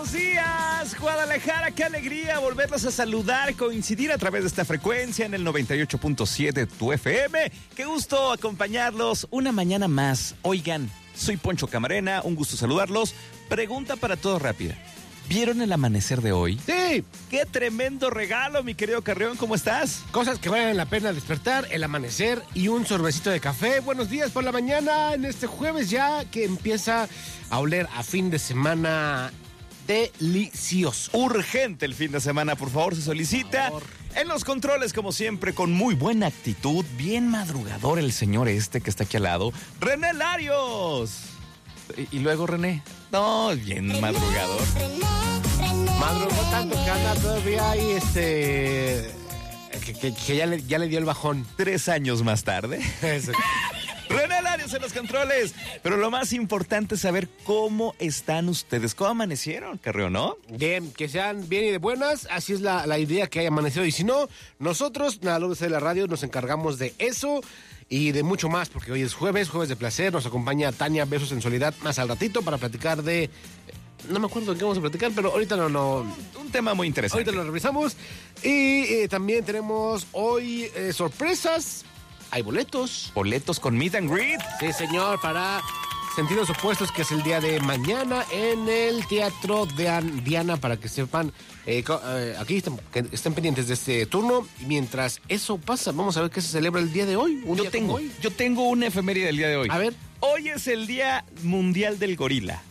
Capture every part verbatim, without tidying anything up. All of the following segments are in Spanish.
buenos días, Guadalajara, qué alegría volverlos a saludar, coincidir a través de esta frecuencia en el noventa y ocho punto siete tu F M. Qué gusto acompañarlos una mañana más. Oigan, soy Poncho Camarena, un gusto saludarlos. Pregunta para todos rápida. ¿Vieron el amanecer de hoy? Sí. ¡Qué tremendo regalo, mi querido Carrión! ¿Cómo estás? Cosas que valen la pena despertar, el amanecer y un sorbecito de café. Buenos días por la mañana en este jueves ya que empieza a oler a fin de semana delicioso. Urgente el fin de semana, por favor, se solicita. Por favor. En los controles, como siempre, con muy buena actitud, bien madrugador el señor este que está aquí al lado, René Larios. Y, y luego René. No, bien René, madrugador. René, René, Madrugó tanto que anda todavía ahí, este... Que, que, que ya, le, ya le dio el bajón. Tres años más tarde. Eso. René Larios en los controles. Pero lo más importante es saber cómo están ustedes. ¿Cómo amanecieron, Carrión, no? Bien, que sean bien y de buenas. Así es la, la idea que haya amanecido. Y si no, nosotros, nada, lo de la radio, nos encargamos de eso y de mucho más, porque hoy es jueves, jueves de placer. Nos acompaña Tania Besos en Soledad más al ratito para platicar de... No me acuerdo de qué vamos a platicar, pero ahorita no... no un tema muy interesante. Ahorita lo revisamos. Y eh, también tenemos hoy eh, sorpresas. Hay boletos. Boletos con Meet and Greet. Sí, señor, para Sentidos Opuestos, que es el día de mañana en el Teatro de Diana, para que sepan, eh, eh, aquí estén, que estén pendientes de este turno. Y mientras eso pasa, vamos a ver qué se celebra el día de hoy. Un yo día tengo, hoy. yo tengo una efeméride del día de hoy. A ver. Hoy es el Día Mundial del Gorila.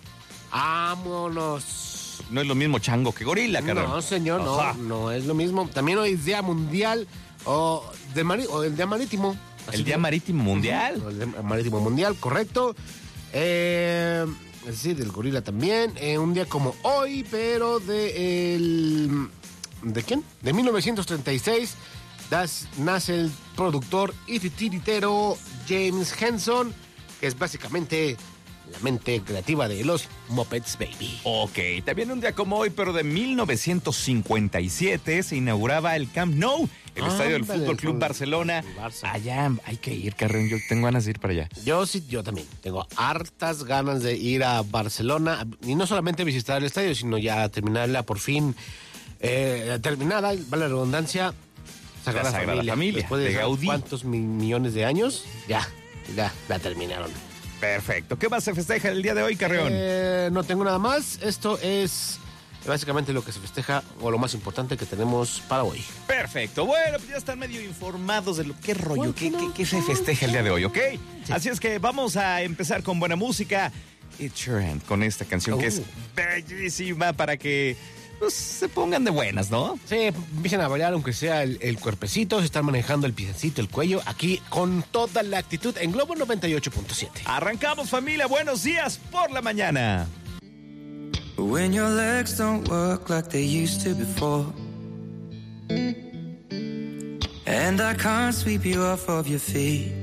Vámonos. No es lo mismo chango que gorila, carnal. No, señor, no, no es lo mismo. También hoy es Día Mundial o, de mari o el Día Marítimo. El Día Marítimo Mundial. El Día Marítimo Mundial, correcto. Eh, es decir, del gorila también. Eh, un día como hoy, pero de el... ¿De quién? De mil novecientos treinta y seis das, nace el productor y titiritero James Henson, que es básicamente la mente creativa de los Muppets Baby. Ok, también un día como hoy, pero de mil novecientos cincuenta y siete, se inauguraba el Camp Nou, el ah, estadio del Fútbol Club Barcelona. Allá hay que ir, Carrón, yo tengo ganas de ir para allá. Yo sí, yo también. Tengo hartas ganas de ir a Barcelona, y no solamente visitar el estadio, sino ya terminarla por fin, eh, terminada, vale la redundancia, Sagrada, la Sagrada Familia. Familia, Después de, de Gaudí. ¿Cuántos mi millones de años? Ya, ya, la terminaron. Perfecto. ¿Qué más se festeja el día de hoy, Carrión? Eh, no tengo nada más. Esto es básicamente lo que se festeja o lo más importante que tenemos para hoy. Perfecto. Bueno, pues ya están medio informados de lo qué rollo, qué, qué, qué se festeja el día de hoy, ¿ok? Sí. Así es que vamos a empezar con buena música. It's Your Hand, con esta canción oh. que es bellísima para que pues, se pongan de buenas, ¿no? Sí, empiecen a bailar aunque sea el, el cuerpecito, se están manejando el piecito, el cuello, aquí con toda la actitud en Globo noventa y ocho punto siete. Arrancamos, familia, buenos días por la mañana. When your legs don't work like they used to before, and I can't sweep you off of your feet,